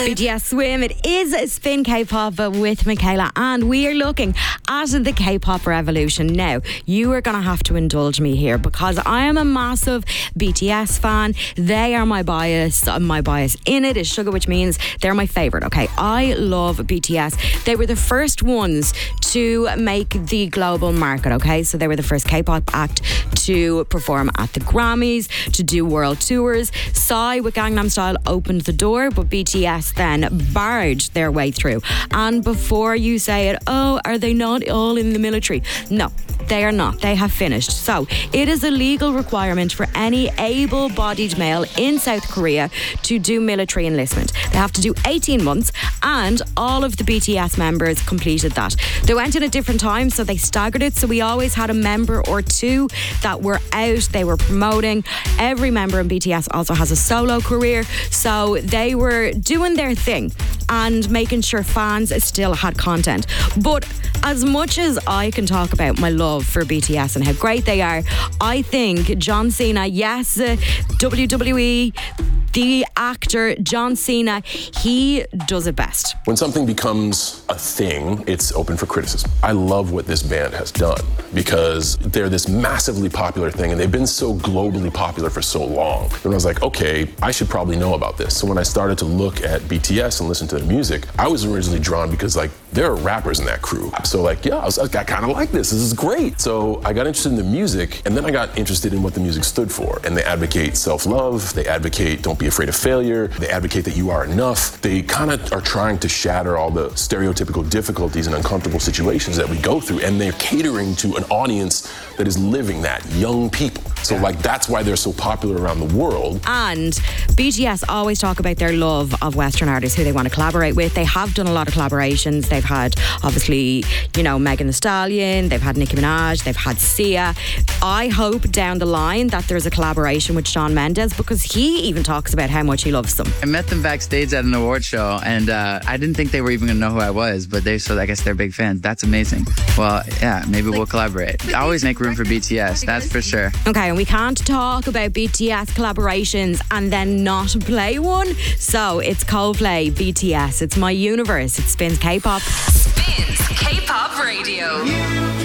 BTS Swim. It is Spin K-Pop with Michaela, and we are looking at the K-Pop revolution. Now, you are going to have to indulge me here because I am a massive BTS fan. They are my bias. My bias in it is sugar, which means they're my favourite. Okay, I love BTS. They were the first ones to make the global market. Okay, so they were the first K-pop act to perform at the Grammys, to do world tours. Psy with Gangnam Style opened the door, but BTS then barged their way through. And before you say it, oh, are they not all in the military? No, they are not. They have finished. So it is a legal requirement for any able-bodied male in South Korea to do military enlistment. They have to do 18 months, and all of the BTS members completed that. They went in at different times, so they staggered it. So we always had a member or two that were out. They were promoting. Every member in BTS also has a solo career. So they were doing their thing and making sure fans still had content. But as much as I can talk about my love for BTS and how great they are, I think John Cena, yes, WWE, the actor John Cena, he does it best. When something becomes a thing, it's open for criticism. I love what this band has done because they're this massively popular thing and they've been so globally popular for so long. And I was like, okay, I should probably know about this. So when I started to look at BTS and listen to their music, I was originally drawn because like there are rappers in that crew. So like, yeah, I kind of like this. This is great. So I got interested in the music and then I got interested in what the music stood for. And they advocate self-love. They advocate don't be afraid of failure. They advocate that you are enough. They kind of are trying to shatter all the stereotypical difficulties and uncomfortable situations that we go through. And they're catering to an audience that is living that, young people. So like that's why they're so popular around the world. And BTS always talk about their love of Western artists who they want to collaborate with. They have done a lot of collaborations. They've had obviously, you know, Megan Thee Stallion, they've had Nicki Minaj, they've had Sia. I hope down the line that there's a collaboration with Shawn Mendes because he even talks about how much he loves them. I met them backstage at an award show and I didn't think they were even going to know who I was, but so I guess they're big fans. That's amazing. Well, yeah, maybe we'll collaborate. I always make room for BTS, that's for sure. Okay, and we can't talk about BTS collaborations and then not play one. So it's Coldplay, BTS. It's my universe. It spins K-pop. Spins K-Pop Radio.